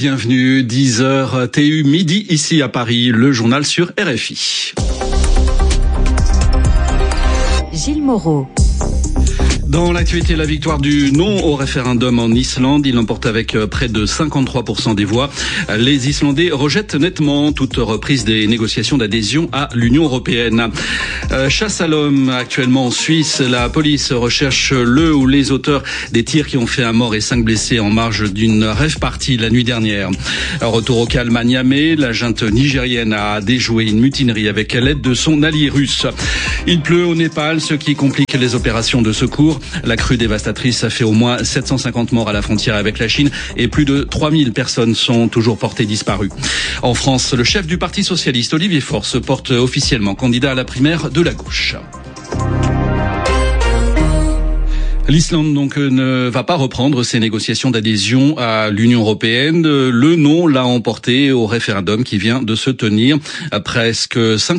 Bienvenue, 10h TU midi ici à Paris, le journal sur RFI. Gilles Moreau. Dans l'actualité, la victoire du non au référendum en Islande, il l'emporte avec près de 53% des voix. Les Islandais rejettent nettement toute reprise des négociations d'adhésion à l'Union européenne. Chasse à l'homme actuellement en Suisse. La police recherche le ou les auteurs des tirs qui ont fait un mort et 5 blessés en marge d'une rave party la nuit dernière. Retour au calme à Niamey, la junte nigérienne a déjoué une mutinerie avec l'aide de son allié russe. Il pleut au Népal, ce qui complique les opérations de secours. La crue dévastatrice a fait au moins 750 morts à la frontière avec la Chine et plus de 3000 personnes sont toujours portées disparues. En France, le chef du Parti socialiste, Olivier Faure, se porte officiellement candidat à la primaire de la gauche. L'Islande donc ne va pas reprendre ses négociations d'adhésion à l'Union européenne. Le non l'a emporté au référendum qui vient de se tenir. Presque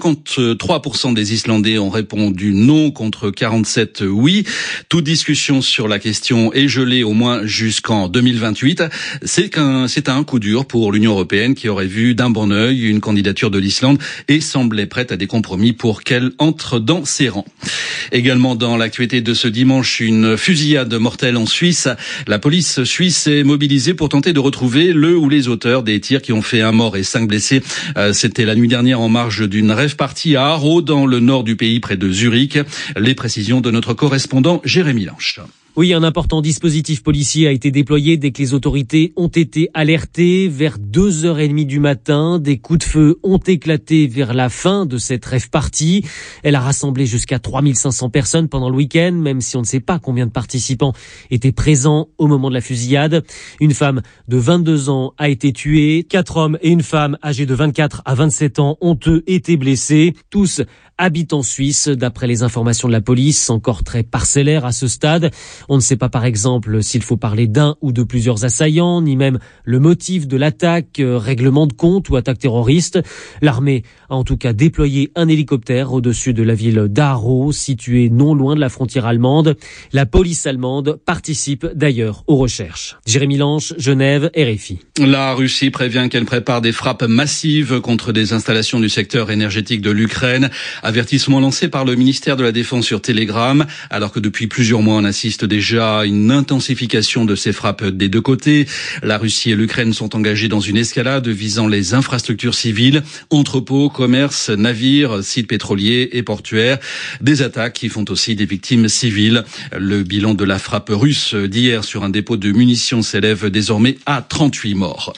53% des Islandais ont répondu non contre 47 oui. Toute discussion sur la question est gelée au moins jusqu'en 2028. C'est un coup dur pour l'Union européenne qui aurait vu d'un bon œil une candidature de l'Islande et semblait prête à des compromis pour qu'elle entre dans ses rangs. Également dans l'actualité de ce dimanche, une fusillade mortelle en Suisse. La police suisse est mobilisée pour tenter de retrouver le ou les auteurs des tirs qui ont fait un mort et 5 blessés. C'était la nuit dernière en marge d'une rave party à Aarau, dans le nord du pays, près de Zurich. Les précisions de notre correspondant Jérémy Lange. Oui, un important dispositif policier a été déployé dès que les autorités ont été alertées. Vers 2h30 du matin, des coups de feu ont éclaté vers la fin de cette rave party. Elle a rassemblé jusqu'à 3500 personnes pendant le week-end, même si on ne sait pas combien de participants étaient présents au moment de la fusillade. Une femme de 22 ans a été tuée. 4 hommes et une femme âgés de 24 à 27 ans ont eux été blessés. Tous habitent en Suisse, d'après les informations de la police, encore très parcellaires à ce stade. On ne sait pas par exemple s'il faut parler d'un ou de plusieurs assaillants, ni même le motif de l'attaque, règlement de compte ou attaque terroriste. L'armée a en tout cas déployé un hélicoptère au-dessus de la ville d'Aarau, située non loin de la frontière allemande. La police allemande participe d'ailleurs aux recherches. Jérémy Lange, Genève, RFI. La Russie prévient qu'elle prépare des frappes massives contre des installations du secteur énergétique de l'Ukraine. Avertissement lancé par le ministère de la Défense sur Telegram, alors que depuis plusieurs mois on assiste déjà à une intensification de ces frappes des deux côtés. La Russie et l'Ukraine sont engagées dans une escalade visant les infrastructures civiles, entrepôts, commerces, navires, sites pétroliers et portuaires. Des attaques qui font aussi des victimes civiles. Le bilan de la frappe russe d'hier sur un dépôt de munitions s'élève désormais à 38 morts.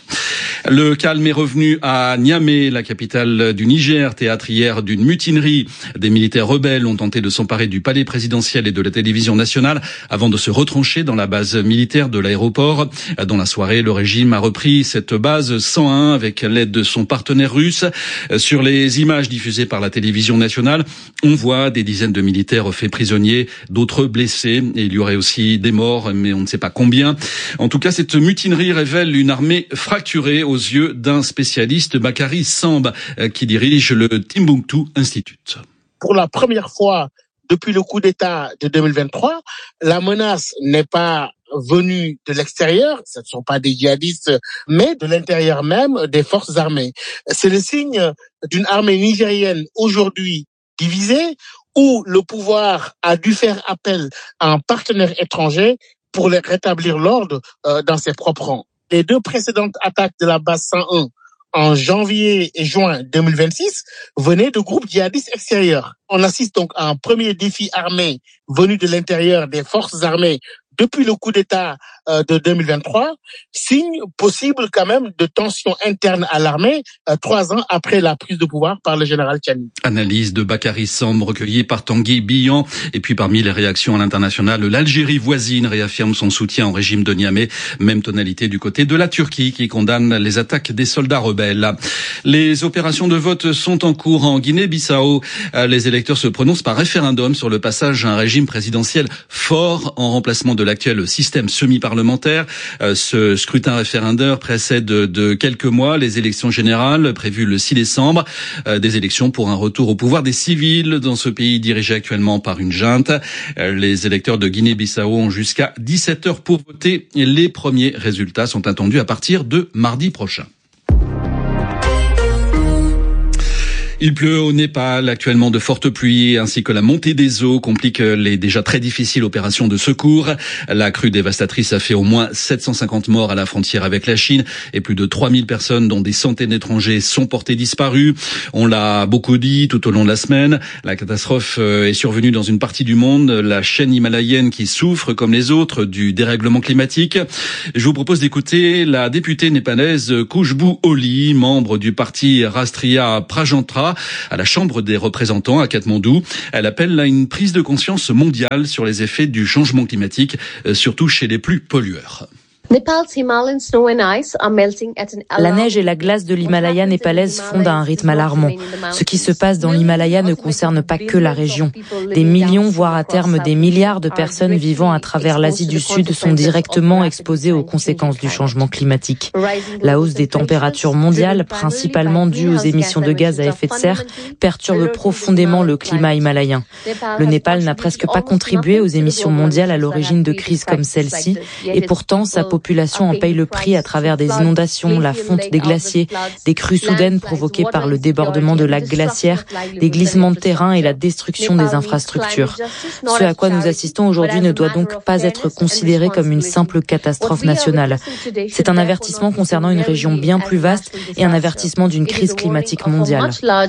Le calme est revenu à Niamey, la capitale du Niger, théâtre hier d'une mutinerie. Des militaires rebelles ont tenté de s'emparer du palais présidentiel et de la télévision nationale avant de se retrancher dans la base militaire de l'aéroport. Dans la soirée, le régime a repris cette base 101 avec l'aide de son partenaire russe. Sur les images diffusées par la télévision nationale, on voit des dizaines de militaires faits prisonniers, d'autres blessés. Et il y aurait aussi des morts, mais on ne sait pas combien. En tout cas, cette mutinerie révèle une armée fracturée aux yeux d'un spécialiste, Bakary Samb, qui dirige le Timbuktu Institute. Pour la première fois depuis le coup d'État de 2023, la menace n'est pas venue de l'extérieur, ce ne sont pas des djihadistes, mais de l'intérieur même des forces armées. C'est le signe d'une armée nigérienne aujourd'hui divisée, où le pouvoir a dû faire appel à un partenaire étranger pour rétablir l'ordre dans ses propres rangs. Les deux précédentes attaques de la base 101 en janvier et juin 2026 venaient de groupes djihadistes extérieurs. On assiste donc à un premier défi armé venu de l'intérieur des forces armées depuis le coup d'État de 2023, signe possible quand même de tensions internes à l'armée 3 ans après la prise de pouvoir par le général Tchani. Analyse de Bakary Samb recueillie par Tanguy Bihan. Et puis parmi les réactions à l'international, l'Algérie voisine réaffirme son soutien au régime de Niamey. Même tonalité du côté de la Turquie qui condamne les attaques des soldats rebelles. Les opérations de vote sont en cours en Guinée-Bissau. Les électeurs se prononcent par référendum sur le passage à un régime présidentiel fort en remplacement de l'actuel système semi-parlementaire parlementaires. Ce scrutin référendaire précède de quelques mois les élections générales prévues le 6 décembre. Des élections pour un retour au pouvoir des civils dans ce pays dirigé actuellement par une junte. Les électeurs de Guinée-Bissau ont jusqu'à 17h pour voter. Les premiers résultats sont attendus à partir de mardi prochain. Il pleut au Népal actuellement, de fortes pluies ainsi que la montée des eaux compliquent les déjà très difficiles opérations de secours. La crue dévastatrice a fait au moins 750 morts à la frontière avec la Chine et plus de 3000 personnes dont des centaines d'étrangers sont portées disparues. On l'a beaucoup dit tout au long de la semaine, la catastrophe est survenue dans une partie du monde, la chaîne himalayenne qui souffre comme les autres du dérèglement climatique. Je vous propose d'écouter la députée népalaise Khushbu Oli, membre du parti Rastriya Prajantra, à la Chambre des représentants à Katmandou. Elle appelle à une prise de conscience mondiale sur les effets du changement climatique, surtout chez les plus pollueurs. La neige et la glace de l'Himalaya népalaise fondent à un rythme alarmant. Ce qui se passe dans l'Himalaya ne concerne pas que la région. Des millions, voire à terme des milliards de personnes vivant à travers l'Asie du Sud sont directement exposées aux conséquences du changement climatique. La hausse des températures mondiales, principalement due aux émissions de gaz à effet de serre, perturbe profondément le climat himalayen. Le Népal n'a presque pas contribué aux émissions mondiales à l'origine de crises comme celle-ci, et pourtant sa population en paye le prix à travers des inondations, la fonte des glaciers, des crues soudaines provoquées par le débordement de lacs glaciaires, des glissements de terrain et la destruction des infrastructures. Ce à quoi nous assistons aujourd'hui ne doit donc pas être considéré comme une simple catastrophe nationale. C'est un avertissement concernant une région bien plus vaste et un avertissement d'une crise climatique mondiale.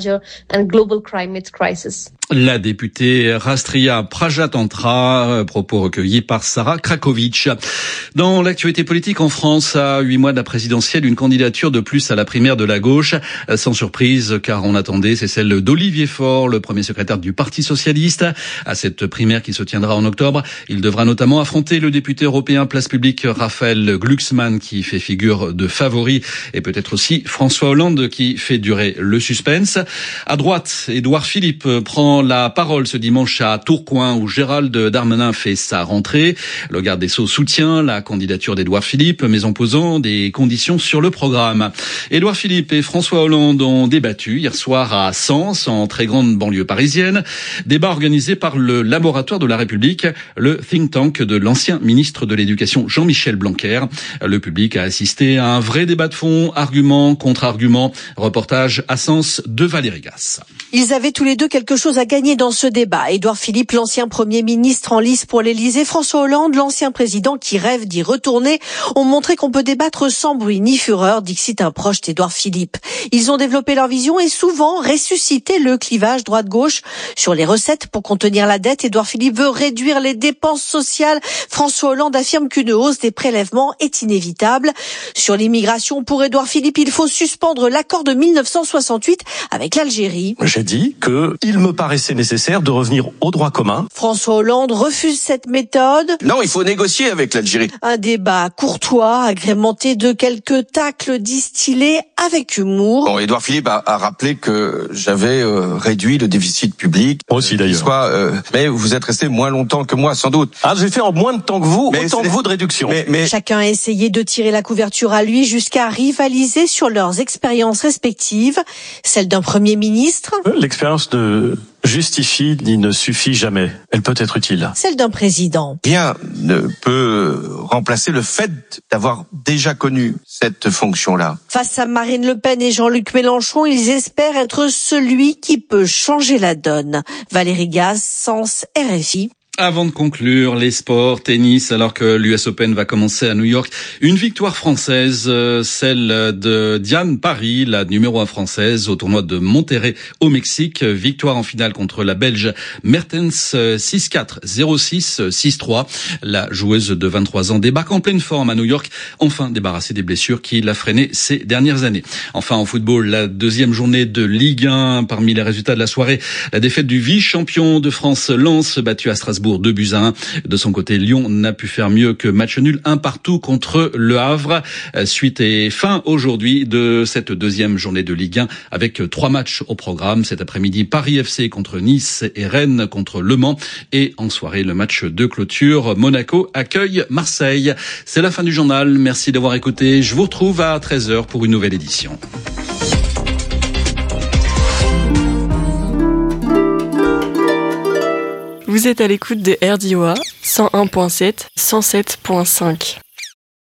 La députée Rastriya Prajantra, propos recueillis par Sarah Krakovic. Dans l'actualité politique en France, à 8 mois de la présidentielle, une candidature de plus à la primaire de la gauche. Sans surprise, car on attendait, c'est celle d'Olivier Faure, le premier secrétaire du Parti socialiste. À cette primaire qui se tiendra en octobre, il devra notamment affronter le député européen Place Publique Raphaël Glucksmann, qui fait figure de favori, et peut-être aussi François Hollande, qui fait durer le suspense. À droite, Édouard Philippe prend la parole ce dimanche à Tourcoing, où Gérald Darmanin fait sa rentrée. Le garde des Sceaux soutient la candidature d'Édouard Philippe, mais en posant des conditions sur le programme. Édouard Philippe et François Hollande ont débattu hier soir à Sens, en très grande banlieue parisienne. Débat organisé par le Laboratoire de la République, le think tank de l'ancien ministre de l'Éducation Jean-Michel Blanquer. Le public a assisté à un vrai débat de fond, argument contre argument. Reportage à Sens de Valérie Gasse. Ils avaient tous les deux quelque chose à gagner dans ce débat. Édouard Philippe, l'ancien Premier ministre en lice pour l'Élysée, François Hollande, l'ancien président qui rêve d'y retourner, ont montré qu'on peut débattre sans bruit ni fureur, dixit un proche d'Édouard Philippe. Ils ont développé leur vision et souvent ressuscité le clivage droite-gauche. Sur les recettes pour contenir la dette, Édouard Philippe veut réduire les dépenses sociales. François Hollande affirme qu'une hausse des prélèvements est inévitable. Sur l'immigration, pour Édouard Philippe, il faut suspendre l'accord de 1968 avec l'Algérie. J'ai dit qu'il me paraissait nécessaire de revenir au droit commun. François Hollande refuse cette méthode. Non, il faut négocier avec l'Algérie. Un débat courtois, agrémenté de quelques tacles distillés avec humour. Bon, Édouard Philippe a rappelé que j'avais réduit le déficit public. Aussi d'ailleurs. Mais vous êtes resté moins longtemps que moi, sans doute. Ah, j'ai fait en moins de temps que vous, autant que vous de réduction. Mais... Chacun a essayé de tirer la couverture à lui jusqu'à rivaliser sur leurs expériences respectives. Celle d'un Premier ministre. L'expérience ne justifie ni ne suffit jamais. Elle peut être utile. Celle d'un président. Rien ne peut remplacer le fait d'avoir déjà connu cette fonction-là. Face à Marine Le Pen et Jean-Luc Mélenchon, ils espèrent être celui qui peut changer la donne. Valérie Gasse, Sens, RFI. Avant de conclure, les sports, tennis, alors que l'US Open va commencer à New York, une victoire française, celle de Diane Parry, la numéro 1 française au tournoi de Monterrey au Mexique. Victoire en finale contre la Belge Mertens 6-4, 0-6, 6-3. La joueuse de 23 ans débarque en pleine forme à New York, enfin débarrassée des blessures qui l'a freinée ces dernières années. Enfin, en football, la deuxième journée de Ligue 1, parmi les résultats de la soirée, la défaite du vice-champion de France Lens, battu à Strasbourg Strasbourg 2-1. De son côté, Lyon n'a pu faire mieux que match nul 1-1 contre Le Havre. Suite et fin aujourd'hui de cette deuxième journée de Ligue 1 avec 3 matchs au programme. Cet après-midi, Paris FC contre Nice et Rennes contre Le Mans. Et en soirée, le match de clôture, Monaco accueille Marseille. C'est la fin du journal. Merci d'avoir écouté. Je vous retrouve à 13h pour une nouvelle édition. Vous êtes à l'écoute de RDOA 101.7, 107.5.